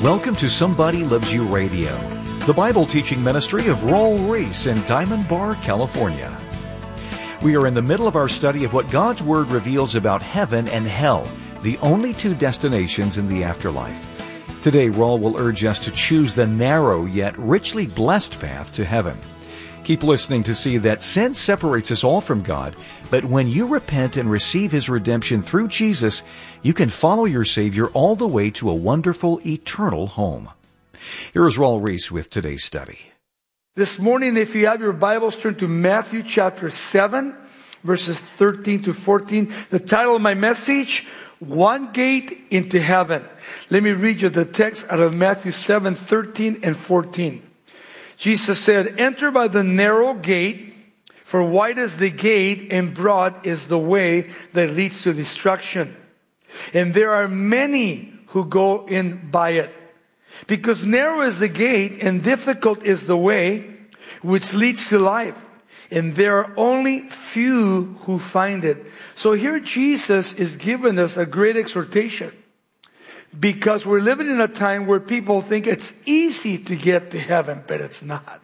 Welcome to Somebody Loves You Radio, the Bible teaching ministry of Raul Ries in Diamond Bar, California. We are in the middle of our study of what God's Word reveals about heaven and hell, the only two destinations in the afterlife. Today, Raul will urge us to choose the narrow yet richly blessed path to heaven. Keep listening to see that sin separates us all from God, but when you repent and receive His redemption through Jesus, you can follow your Savior all the way to a wonderful eternal home. Here is Raul Ries with today's study. This morning, if you have your Bibles, turn to Matthew chapter 7, verses 13 to 14. The title of my message, One Gate into Heaven. Let me read you the text out of Matthew 7, 13 and 14. Jesus said, "Enter by the narrow gate, for wide is the gate and broad is the way that leads to destruction. And there are many who go in by it. Because narrow is the gate and difficult is the way which leads to life. And there are only few who find it." So here Jesus is giving us a great exhortation. Because we're living in a time where people think it's easy to get to heaven, but it's not.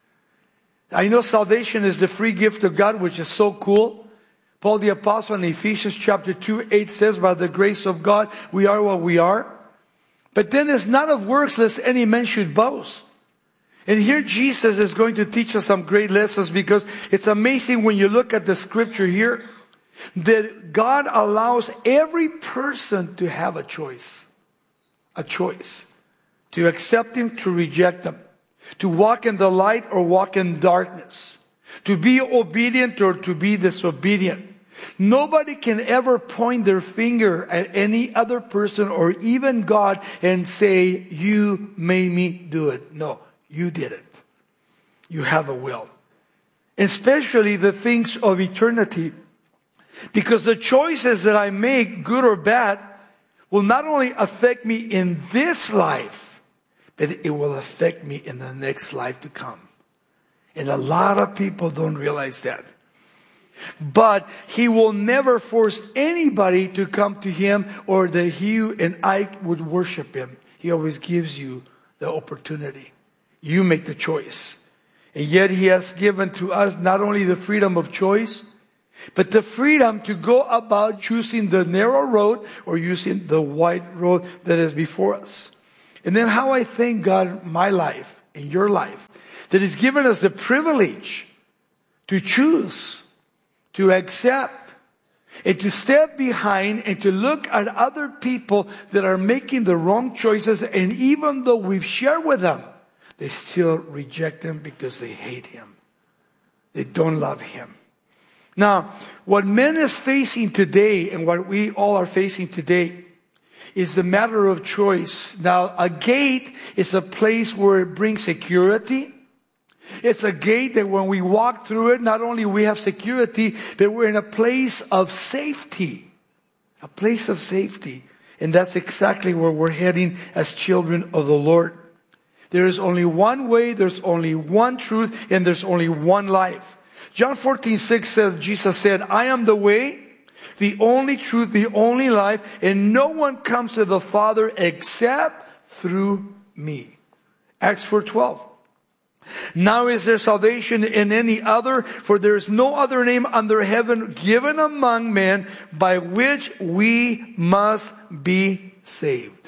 I know salvation is the free gift of God, which is so cool. Paul the Apostle in Ephesians chapter 2:8 says, "By the grace of God, we are what we are." But then it's not of works, lest any man should boast. And here Jesus is going to teach us some great lessons, because it's amazing when you look at the scripture here that God allows every person to have a choice. A choice. To accept Him, to reject Him. To walk in the light or walk in darkness. To be obedient or to be disobedient. Nobody can ever point their finger at any other person or even God and say, "You made me do it." No, you did it. You have a will. Especially the things of eternity. Because the choices that I make, good or bad, will not only affect me in this life, but it will affect me in the next life to come. And a lot of people don't realize that. But He will never force anybody to come to Him or that you and I would worship Him. He always gives you the opportunity. You make the choice. And yet He has given to us not only the freedom of choice, but the freedom to go about choosing the narrow road or using the wide road that is before us. And then how I thank God, my life and your life, that He's given us the privilege to choose, to accept, and to step behind and to look at other people that are making the wrong choices. And even though we've shared with them, they still reject Him because they hate Him. They don't love Him. Now, what man is facing today and what we all are facing today is the matter of choice. Now, a gate is a place where it brings security. It's a gate that when we walk through it, not only we have security, but we're in a place of safety. A place of safety. And that's exactly where we're heading as children of the Lord. There is only one way, there's only one truth, and there's only one life. John 14:6 says, Jesus said, "I am the way, the only truth, the only life, and no one comes to the Father except through me." Acts 4:12. "Now is there salvation in any other? For there is no other name under heaven given among men by which we must be saved."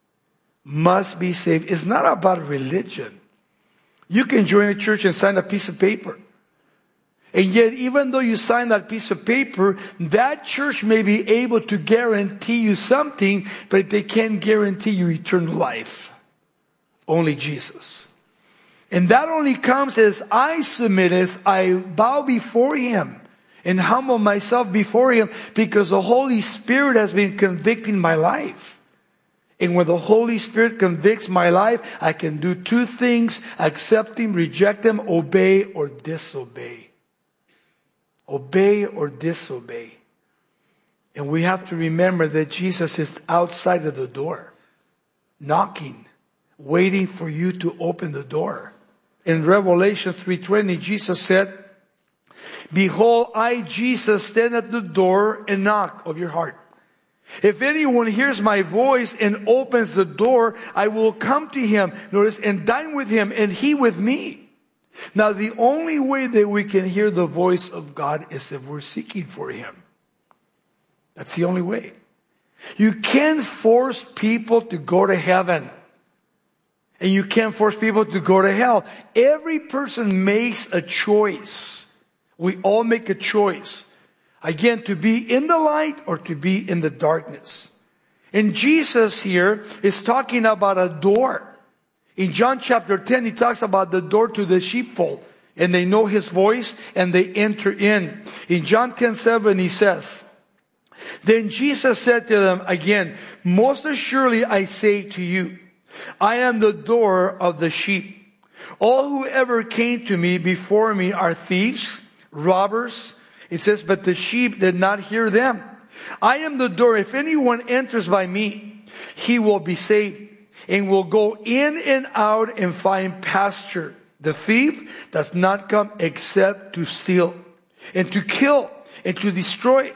Must be saved. It's not about religion. You can join a church and sign a piece of paper. And yet, even though you sign that piece of paper, that church may be able to guarantee you something, but they can't guarantee you eternal life. Only Jesus. And that only comes as I submit, as I bow before Him and humble myself before Him, because the Holy Spirit has been convicting my life. And when the Holy Spirit convicts my life, I can do two things: accept Him, reject Him, obey or disobey. Obey or disobey. And we have to remember that Jesus is outside of the door, knocking, waiting for you to open the door. In Revelation 3:20, Jesus said, "Behold, I, Jesus, stand at the door and knock of your heart. If anyone hears my voice and opens the door, I will come to him, notice, and dine with him and he with me. Now, the only way that we can hear the voice of God is if we're seeking for him. That's the only way. You can't force people to go to heaven. And you can't force people to go to hell. Every person makes a choice. We all make a choice. Again, to be in the light or to be in the darkness. And Jesus here is talking about a door. In John chapter 10, he talks about the door to the sheepfold. And they know his voice and they enter in. In John 10:7, he says, then Jesus said to them again, most assuredly I say to you, I am the door of the sheep. All who ever came to me before me are thieves, robbers. It says, but the sheep did not hear them. I am the door. If anyone enters by me, he will be saved and will go in and out and find pasture. The thief does not come except to steal and to kill and to destroy.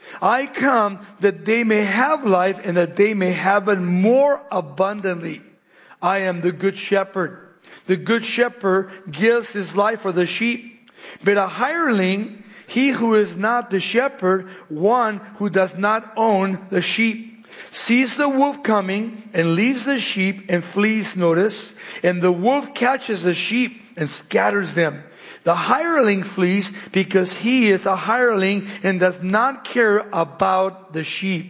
I come that they may have life and that they may have it more abundantly. I am the good shepherd. The good shepherd gives his life for the sheep. But a hireling, he who is not the shepherd, one who does not own the sheep, sees the wolf coming and leaves the sheep and flees, notice. And the wolf catches the sheep and scatters them. The hireling flees because he is a hireling and does not care about the sheep.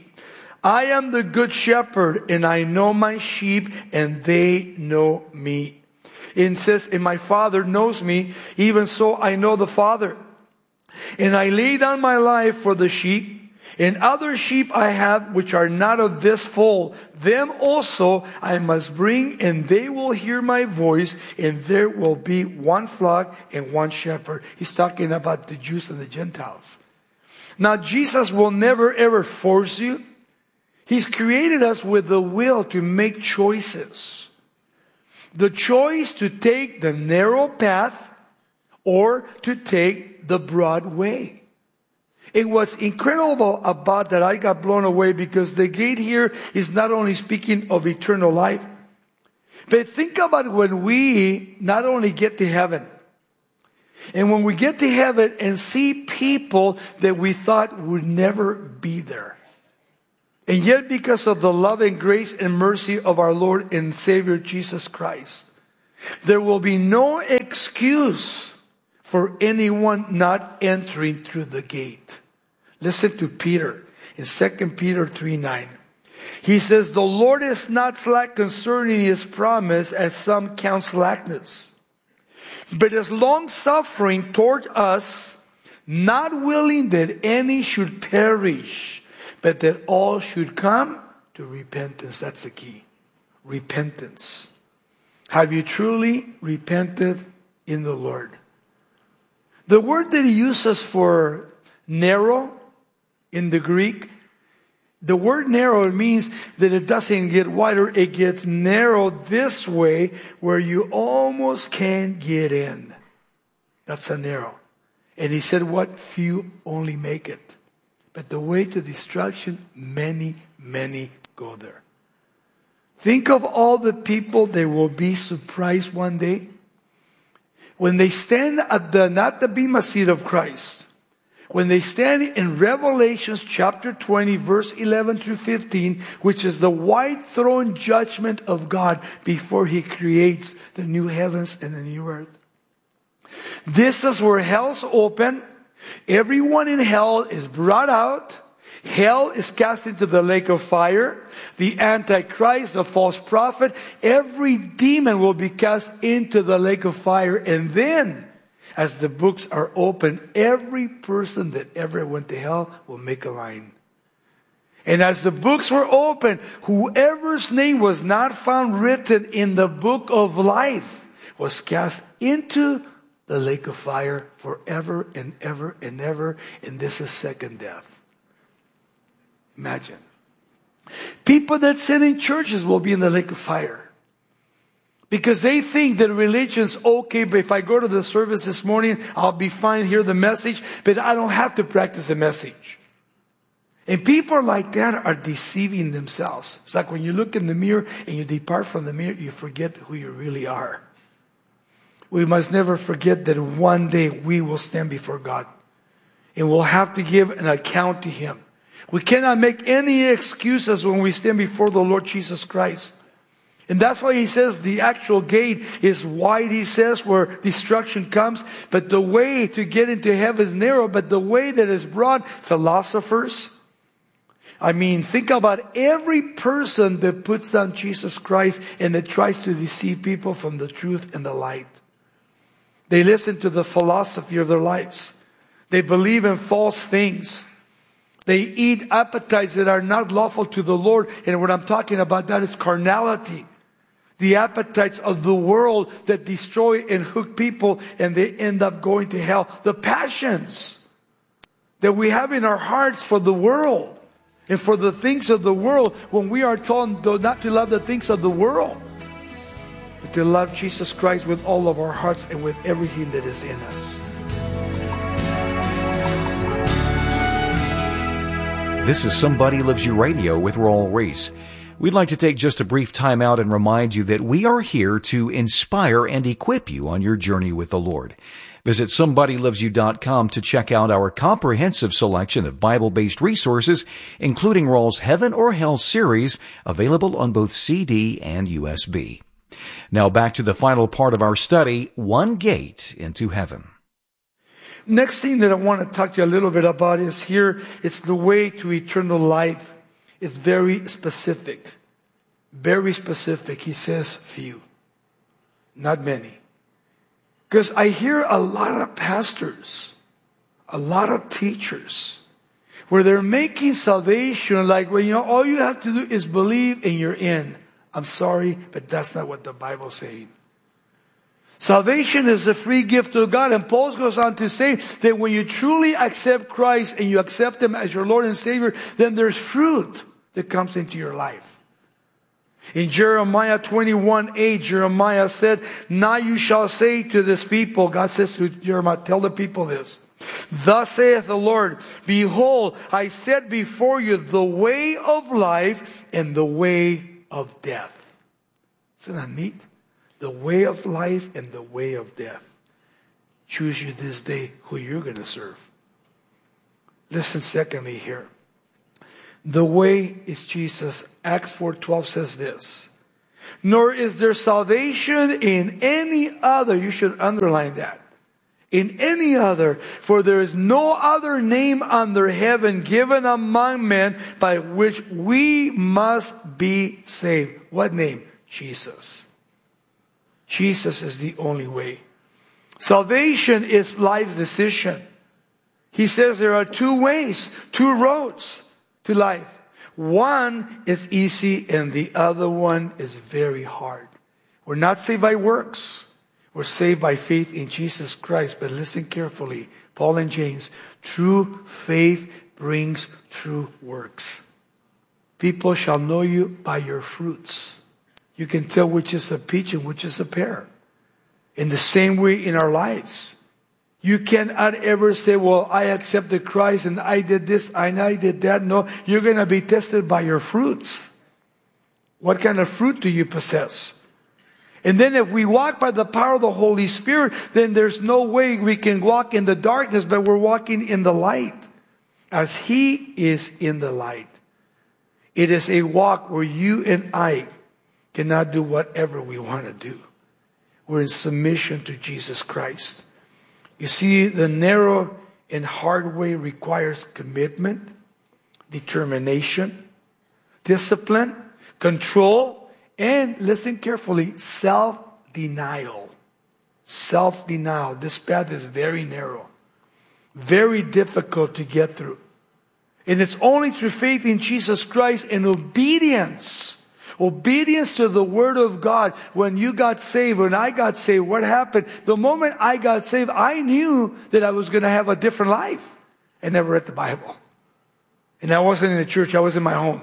I am the good shepherd and I know my sheep and they know me. It says, and my Father knows me, even so I know the Father. And I lay down my life for the sheep. And other sheep I have which are not of this fold. Them also I must bring and they will hear my voice and there will be one flock and one shepherd. He's talking about the Jews and the Gentiles. Now Jesus will never ever force you. He's created us with the will to make choices. The choice to take the narrow path or to take the broad way. And what's incredible about that, I got blown away because the gate here is not only speaking of eternal life, but think about when we not only get to heaven, and when we get to heaven and see people that we thought would never be there. And yet because of the love and grace and mercy of our Lord and Savior Jesus Christ, there will be no excuse for anyone not entering through the gate. Listen to Peter in 2 Peter 3:9. He says, the Lord is not slack concerning his promise, as some count slackness, but is long-suffering toward us, not willing that any should perish, but that all should come to repentance. That's the key. Repentance. Have you truly repented in the Lord? The word that he uses for narrow in the Greek, the word narrow means that it doesn't get wider, it gets narrow this way where you almost can't get in. That's a narrow. And he said, what? Few only make it. But the way to destruction, many, many go there. Think of all the people that will be surprised one day when they stand at not the bema seat of Christ, when they stand in Revelation chapter 20, verse 11 through 15, which is the white throne judgment of God before he creates the new heavens and the new earth. This is where hell's open. Everyone in hell is brought out. Hell is cast into the lake of fire. The Antichrist, the false prophet, every demon will be cast into the lake of fire. And then, as the books are open, every person that ever went to hell will make a line. And as the books were open, whoever's name was not found written in the book of life was cast into the lake of fire forever and ever and ever. And this is second death. Imagine. People that sit in churches will be in the lake of fire. Because they think that religion's okay, but if I go to the service this morning, I'll be fine, hear the message, but I don't have to practice the message. And people like that are deceiving themselves. It's like when you look in the mirror and you depart from the mirror, you forget who you really are. We must never forget that one day we will stand before God. And we'll have to give an account to Him. We cannot make any excuses when we stand before the Lord Jesus Christ. And that's why He says the actual gate is wide, He says, where destruction comes. But the way to get into heaven is narrow. But the way that is broad, philosophers. I mean, think about every person that puts down Jesus Christ and that tries to deceive people from the truth and the light. They listen to the philosophy of their lives. They believe in false things. They eat appetites that are not lawful to the Lord. And what I'm talking about, that is carnality. The appetites of the world that destroy and hook people, and they end up going to hell. The passions that we have in our hearts for the world and for the things of the world, when we are told not to love the things of the world, but to love Jesus Christ with all of our hearts and with everything that is in us. This is Somebody Loves You Radio with Raul Ries. We'd like to take just a brief time out and remind you that we are here to inspire and equip you on your journey with the Lord. Visit SomebodyLovesYou.com to check out our comprehensive selection of Bible-based resources, including Raul's Heaven or Hell series, available on both CD and USB. Now back to the final part of our study, One Gate into Heaven. Next thing that I want to talk to you a little bit about is here, it's the way to eternal life. It's very specific. Very specific. He says few. Not many. Because I hear a lot of pastors, a lot of teachers, where they're making salvation like, well, all you have to do is believe and you're in. I'm sorry, but that's not what the Bible's saying. Salvation is a free gift of God. And Paul goes on to say that when you truly accept Christ and you accept Him as your Lord and Savior, then there's fruit that comes into your life. In Jeremiah 21:8, Jeremiah said, now you shall say to this people, God says to Jeremiah, tell the people this. Thus saith the Lord, behold, I set before you the way of life and the way of death. Isn't that neat? The way of life and the way of death. Choose you this day who you're going to serve. Listen secondly here. The way is Jesus. Acts 4:12 says this. Nor is there salvation in any other. You should underline that. In any other. For there is no other name under heaven given among men by which we must be saved. What name? Jesus. Jesus is the only way. Salvation is life's decision. He says there are two ways, two roads to life. One is easy and the other one is very hard. We're not saved by works. We're saved by faith in Jesus Christ. But listen carefully. Paul and James, true faith brings true works. People shall know you by your fruits. You can tell which is a peach and which is a pear. In the same way in our lives. You cannot ever say, well, I accepted Christ and I did this and I did that. No, you're going to be tested by your fruits. What kind of fruit do you possess? And then if we walk by the power of the Holy Spirit, then there's no way we can walk in the darkness, but we're walking in the light. As He is in the light. It is a walk where you and I cannot do whatever we want to do. We're in submission to Jesus Christ. You see, the narrow and hard way requires commitment, determination, discipline, control, and, listen carefully, self-denial. Self-denial. This path is very narrow, very difficult to get through. And it's only through faith in Jesus Christ and obedience. Obedience to the Word of God. When you got saved, when I got saved, what happened? The moment I got saved, I knew that I was going to have a different life. I never read the Bible. And I wasn't in the church, I was in my home.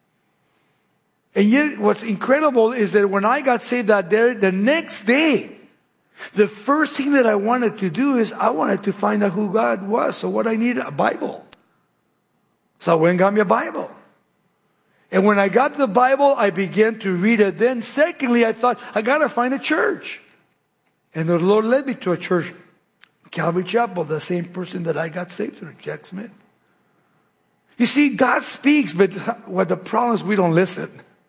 And yet, what's incredible is that when I got saved that day, the next day, the first thing that I wanted to do is I wanted to find out who God was. So what I needed, a Bible. So I went and got me a Bible. And when I got the Bible, I began to read it. Then secondly, I thought, I got to find a church. And the Lord led me to a church, Calvary Chapel, the same person that I got saved through, Jack Smith. You see, God speaks, but what the problem is, we don't listen.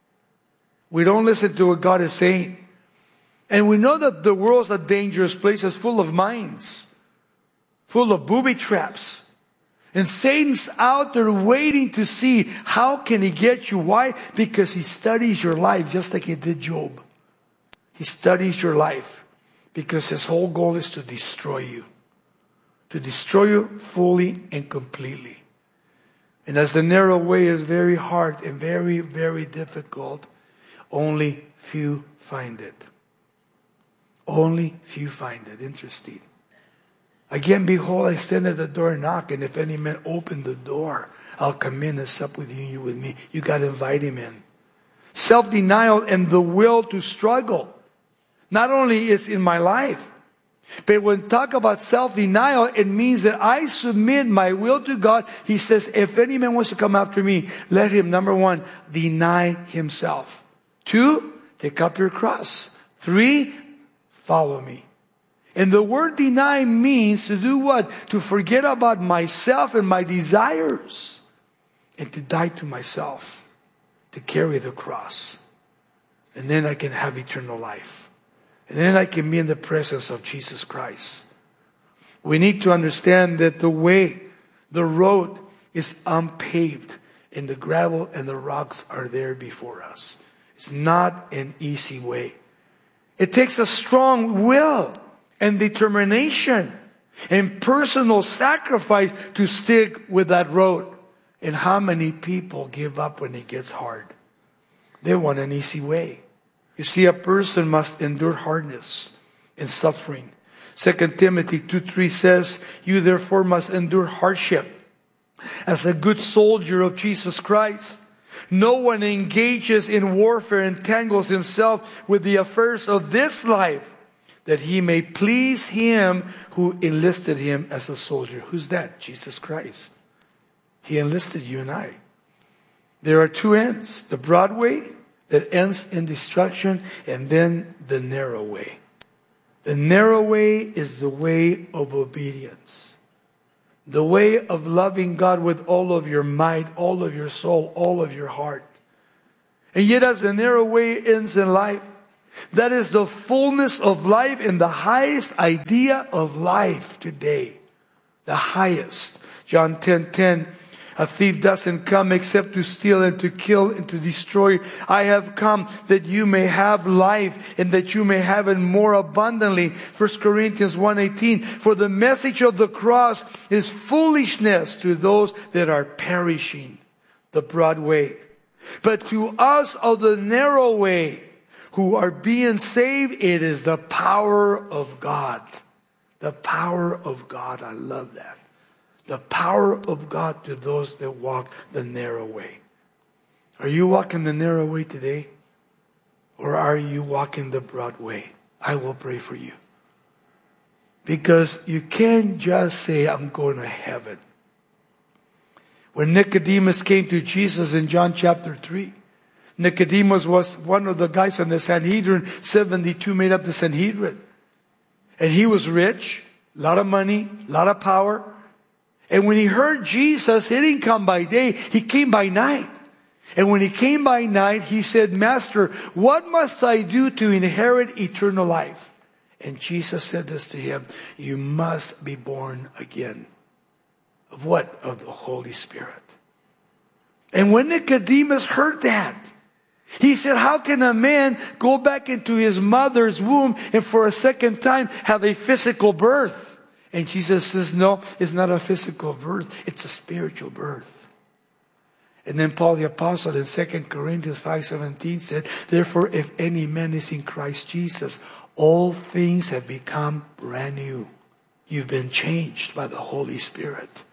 We don't listen to what God is saying. And we know that the world's a dangerous place. It's full of mines, full of booby traps. And Satan's out there waiting to see how can he get you. Why? Because he studies your life just like he did Job. He studies your life because his whole goal is to destroy you. To destroy you fully and completely. And as the narrow way is very hard and very, very difficult, only few find it. Only few find it. Interesting. Again, behold, I stand at the door and knock, and if any man open the door, I'll come in and sup with you and you with me. You got to invite him in. Self-denial and the will to struggle. Not only is in my life, but when talk about self-denial, it means that I submit my will to God. He says, if any man wants to come after me, let him, number one, deny himself. 2, take up your cross. 3, follow me. And the word deny means to do what? To forget about myself and my desires. And to die to myself. To carry the cross. And then I can have eternal life. And then I can be in the presence of Jesus Christ. We need to understand that the way, the road is unpaved. And the gravel and the rocks are there before us. It's not an easy way. It takes a strong will and determination and personal sacrifice to stick with that road. And how many people give up when it gets hard? They want an easy way. You see, a person must endure hardness and suffering. 2 Timothy 2:3 says, you therefore must endure hardship as a good soldier of Jesus Christ. No one engages in warfare and entangles himself with the affairs of this life, that he may please him who enlisted him as a soldier. Who's that? Jesus Christ. He enlisted you and I. There are 2 ends. The broad way that ends in destruction, and then the narrow way. The narrow way is the way of obedience. The way of loving God with all of your might, all of your soul, all of your heart. And yet as the narrow way ends in life, that is the fullness of life and the highest idea of life today. The highest. John 10:10. A thief doesn't come except to steal and to kill and to destroy. I have come that you may have life and that you may have it more abundantly. 1 Corinthians 1:18. For the message of the cross is foolishness to those that are perishing. The broad way. But to us of the narrow way, who are being saved, it is the power of God. The power of God. I love that. The power of God to those that walk the narrow way. Are you walking the narrow way today? Or are you walking the broad way? I will pray for you. Because you can't just say, I'm going to heaven. When Nicodemus came to Jesus in John chapter 3, Nicodemus was one of the guys on the Sanhedrin. 72 made up the Sanhedrin. And he was rich, a lot of money, a lot of power. And when he heard Jesus, he didn't come by day, he came by night. And when he came by night, he said, Master, what must I do to inherit eternal life? And Jesus said this to him, you must be born again. Of what? Of the Holy Spirit. And when Nicodemus heard that, he said, how can a man go back into his mother's womb and for a second time have a physical birth? And Jesus says, no, it's not a physical birth. It's a spiritual birth. And then Paul the Apostle in 2 Corinthians 5:17 said, therefore, if any man is in Christ Jesus, all things have become brand new. You've been changed by the Holy Spirit.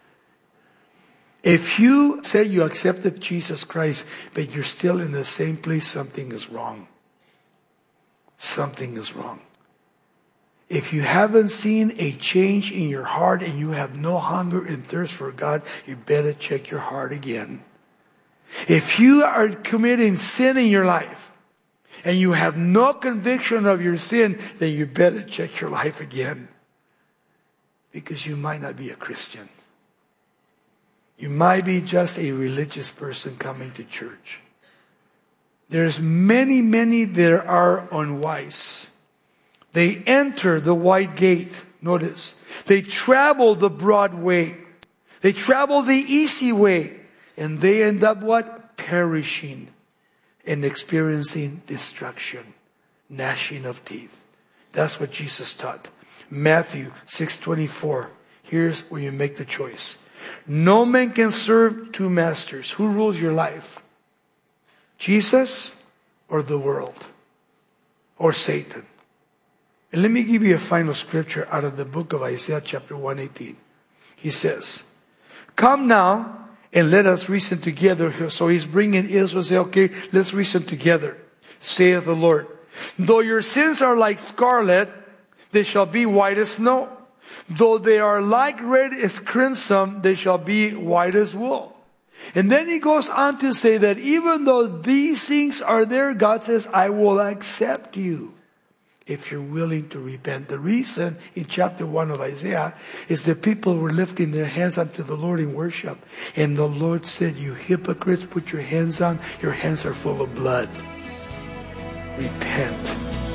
If you say you accepted Jesus Christ, but you're still in the same place, something is wrong. Something is wrong. If you haven't seen a change in your heart and you have no hunger and thirst for God, you better check your heart again. If you are committing sin in your life and you have no conviction of your sin, then you better check your life again. Because you might not be a Christian. You might be just a religious person coming to church. There's many that are unwise. They enter the wide gate. Notice. They travel the broad way. They travel the easy way. And they end up what? Perishing and experiencing destruction. Gnashing of teeth. That's what Jesus taught. Matthew 6:24. Here's where you make the choice. No man can serve two masters. Who rules your life? Jesus or the world? Or Satan? And let me give you a final scripture out of the book of Isaiah chapter 118. He says, come now and let us reason together. So he's bringing Israel, say, okay, let's reason together, saith the Lord. Though your sins are like scarlet, they shall be white as snow. Though they are like red as crimson, they shall be white as wool. And then he goes on to say that even though these things are there, God says, I will accept you if you're willing to repent. The reason in chapter 1 of Isaiah is that people were lifting their hands unto the Lord in worship. And the Lord said, you hypocrites, put your hands down. Your hands are full of blood. Repent.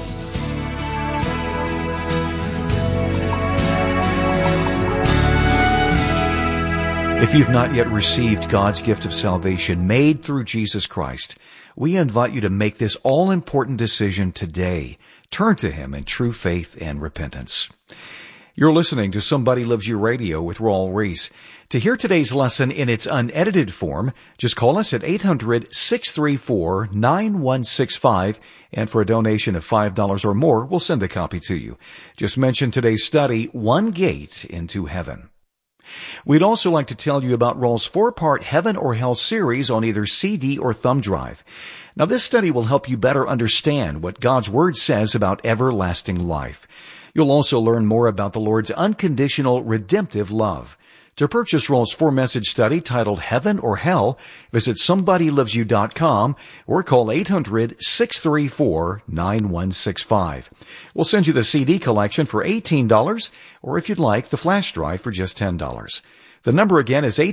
If you've not yet received God's gift of salvation made through Jesus Christ, we invite you to make this all-important decision today. Turn to Him in true faith and repentance. You're listening to Somebody Loves You Radio with Raul Ries. To hear today's lesson in its unedited form, just call us at 800-634-9165, and for a donation of $5 or more, we'll send a copy to you. Just mention today's study, One Gate into Heaven. We'd also like to tell you about Raul's 4-part Heaven or Hell series on either CD or thumb drive. Now, this study will help you better understand what God's Word says about everlasting life. You'll also learn more about the Lord's unconditional redemptive love. To purchase Raul's 4-message study titled Heaven or Hell, visit SomebodyLovesYou.com or call 800-634-9165. We'll send you the CD collection for $18, or if you'd like, the flash drive for just $10. The number again is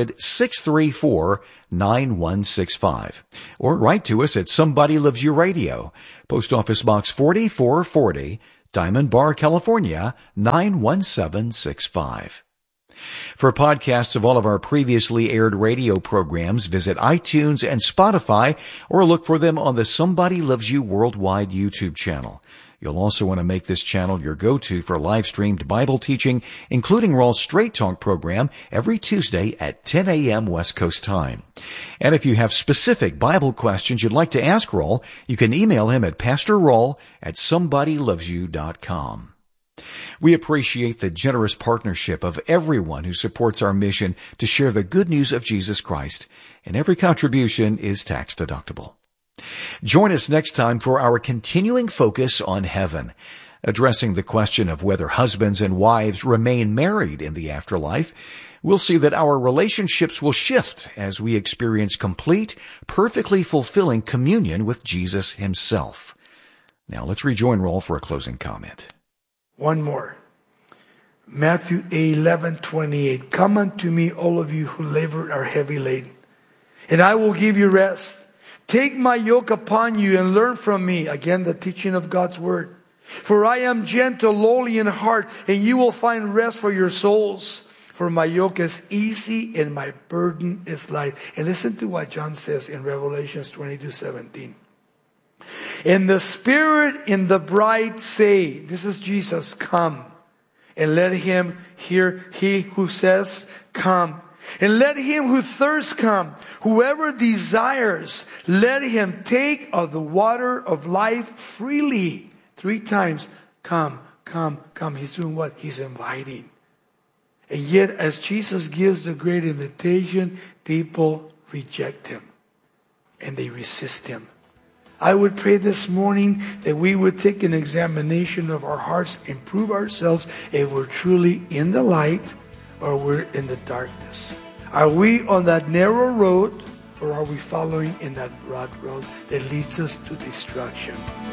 800-634-9165. Or write to us at Somebody Loves You Radio, Post Office Box 4440, Diamond Bar, California, 91765. For podcasts of all of our previously aired radio programs, visit iTunes and Spotify, or look for them on the Somebody Loves You Worldwide YouTube channel. You'll also want to make this channel your go-to for live-streamed Bible teaching, including Raul's Straight Talk program every Tuesday at 10 a.m. West Coast time. And if you have specific Bible questions you'd like to ask Raul, you can email him at pastorraul@somebodylovesyou.com. We appreciate the generous partnership of everyone who supports our mission to share the good news of Jesus Christ, and every contribution is tax deductible. Join us next time for our continuing focus on heaven, addressing the question of whether husbands and wives remain married in the afterlife. We'll see that our relationships will shift as we experience complete, perfectly fulfilling communion with Jesus Himself. Now let's rejoin Raul for a closing comment. One more. Matthew 11:28. Come unto me, all of you who labor and are heavy laden, and I will give you rest. Take my yoke upon you and learn from me. Again, the teaching of God's Word. For I am gentle, lowly in heart, and you will find rest for your souls. For my yoke is easy and my burden is light. And listen to what John says in Revelation 22:17. And the Spirit and the bride say, this is Jesus, come. And let him hear, he who says, come. And let him who thirsts come. Whoever desires, let him take of the water of life freely. 3 times, come, come, come. He's doing what? He's inviting. And yet, as Jesus gives the great invitation, people reject him. And they resist him. I would pray this morning that we would take an examination of our hearts, improve ourselves if we're truly in the light or we're in the darkness. Are we on that narrow road or are we following in that broad road that leads us to destruction?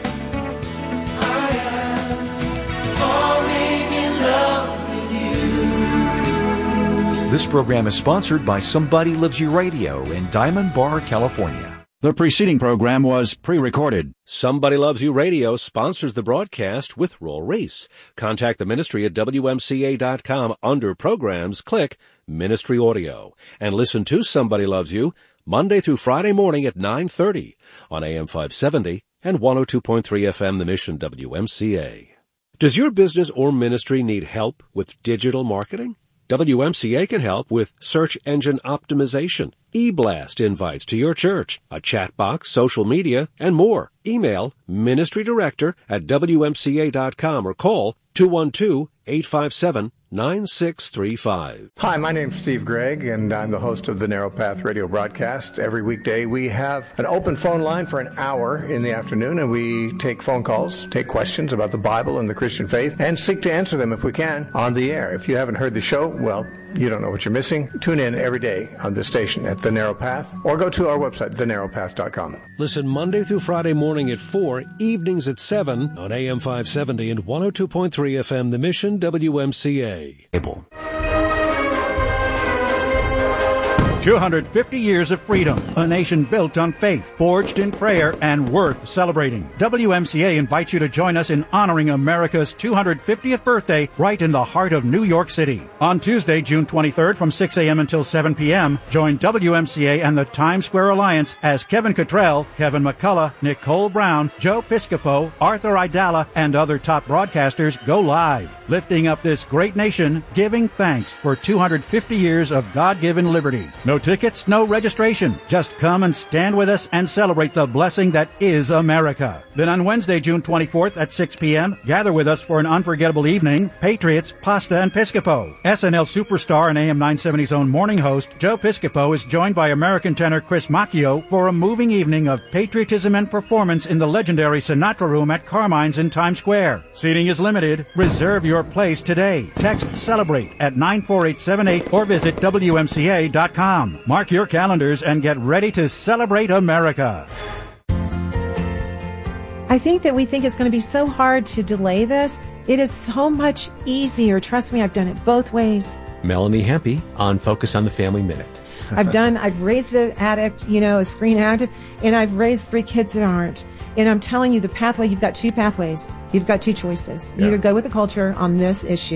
I am falling in love with you. This program is sponsored by Somebody Loves You Radio in Diamond Bar, California. The preceding program was pre-recorded. Somebody Loves You Radio sponsors the broadcast with Roll Reese. Contact the ministry at WMCA.com. Under Programs, click Ministry Audio. And listen to Somebody Loves You Monday through Friday morning at 9:30 on AM 570 and 102.3 FM The Mission WMCA. Does your business or ministry need help with digital marketing? WMCA can help with search engine optimization, e-blast invites to your church, a chat box, social media, and more. Email ministrydirector@WMCA.com or call 212-857-9635. Hi, my name's Steve Gregg, and I'm the host of the Narrow Path radio broadcast. Every weekday we have an open phone line for an hour in the afternoon, and we take phone calls, take questions about the Bible and the Christian faith, and seek to answer them if we can on the air. If you haven't heard the show, well, you don't know what you're missing. Tune in every day on this station at The Narrow Path, or go to our website, thenarrowpath.com. Listen Monday through Friday morning at 4, evenings at 7 on AM 570 and 102.3 FM The Mission WMCA. 250 years of freedom, a nation built on faith, forged in prayer, and worth celebrating. WMCA invites you to join us in honoring America's 250th birthday right in the heart of New York City. On Tuesday, June 23rd from 6 a.m. until 7 p.m., join WMCA and the Times Square Alliance as Kevin Cottrell, Kevin McCullough, Nicole Brown, Joe Piscopo, Arthur Idala, and other top broadcasters go live, lifting up this great nation, giving thanks for 250 years of God-given liberty. No tickets, no registration. Just come and stand with us and celebrate the blessing that is America. Then on Wednesday, June 24th at 6 p.m., gather with us for an unforgettable evening, Patriots, Pasta, and Piscopo. SNL superstar and AM 970's own morning host, Joe Piscopo, is joined by American tenor Chris Macchio for a moving evening of patriotism and performance in the legendary Sinatra Room at Carmine's in Times Square. Seating is limited. Reserve your place today. Text CELEBRATE at 94878 or visit WMCA.com. Mark your calendars and get ready to celebrate America. I think that we think it's going to be so hard to delay this. It is so much easier. Trust me, I've done it both ways. Melanie Hempy on Focus on the Family Minute. I've raised an addict, a screen addict, and I've raised 3 kids that aren't. And I'm telling you, the pathway, you've got 2 pathways. You've got 2 choices. You either go with the culture on this issue,